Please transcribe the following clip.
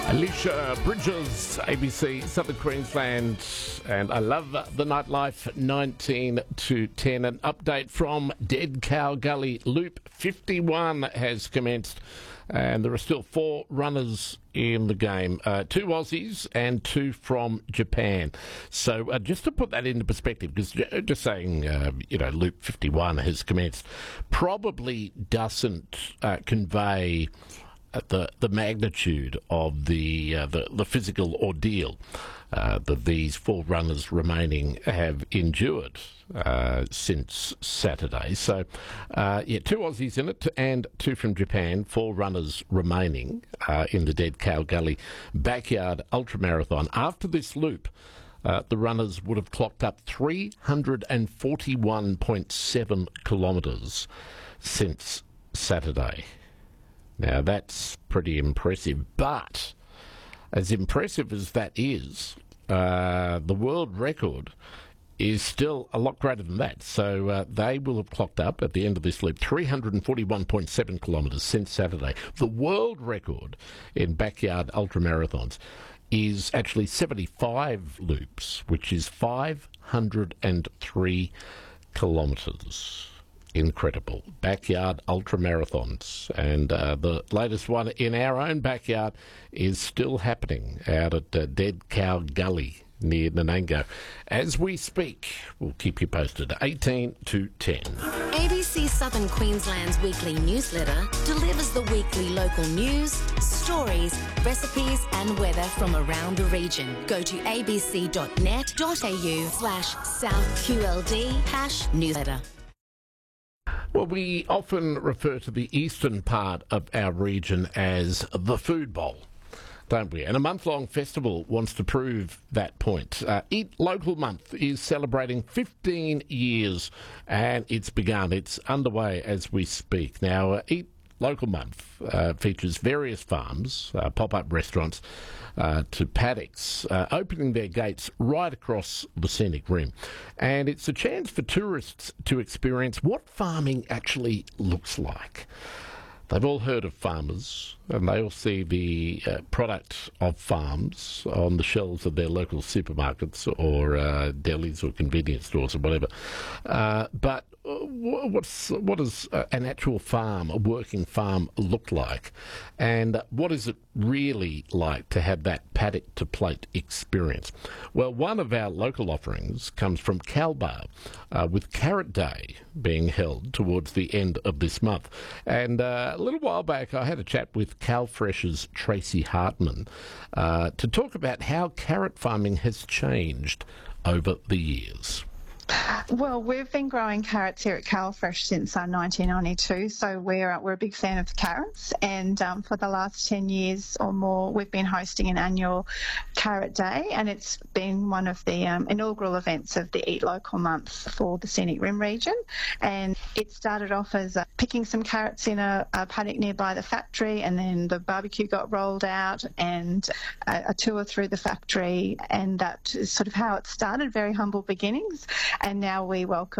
Alicia Bridges, ABC Southern Queensland, and I love the nightlife. 19 to 10. An update from Dead Cow Gully. Loop 51 has commenced, and there are still 4 runners in the game. 2 Aussies and 2 from Japan. So just to put that into perspective, because just saying, Loop 51 has commenced probably doesn't convey the magnitude of the physical ordeal that these 4 runners remaining have endured since Saturday. So, 2 Aussies in it and 2 from Japan, 4 runners remaining in the Dead Cow Gully Backyard Ultramarathon. After this loop, the runners would have clocked up 341.7 kilometres since Saturday. Now, that's pretty impressive, but as impressive as that is, the world record is still a lot greater than that. So they will have clocked up at the end of this loop 341.7 kilometres since Saturday. The world record in backyard ultramarathons is actually 75 loops, which is 503 kilometres. Incredible. Backyard ultramarathons. And the latest one in our own backyard is still happening out at Dead Cow Gully near Nanango. As we speak, we'll keep you posted. 18 to 10. ABC Southern Queensland's weekly newsletter delivers the weekly local news, stories, recipes and weather from around the region. Go to abc.net.au/SouthQLD #newsletter. Well, we often refer to the eastern part of our region as the Food Bowl, don't we? And a month-long festival wants to prove that point. Eat Local Month is celebrating 15 years, and it's begun. It's underway as we speak. Now, Eat Local Month features various farms, pop-up restaurants, to paddocks, opening their gates right across the scenic rim. And it's a chance for tourists to experience what farming actually looks like. They've all heard of farmers, and they all see the product of farms on the shelves of their local supermarkets or delis or convenience stores or whatever. But what does an actual farm, a working farm, look like? And what is it really like to have that paddock to plate experience? Well, one of our local offerings comes from Calbar, with Carrot Day being held towards the end of this month. And a little while back, I had a chat with CalFresh's Tracy Hartman to talk about how carrot farming has changed over the years. Well, we've been growing carrots here at CalFresh since 1992, so we're a big fan of the carrots. And for the last 10 years or more, we've been hosting an annual Carrot Day, and it's been one of the inaugural events of the Eat Local Month for the Scenic Rim region. And it started off as picking some carrots in a paddock nearby the factory, and then the barbecue got rolled out, and a tour through the factory, and that is sort of how it started. Very humble beginnings. And now we welcome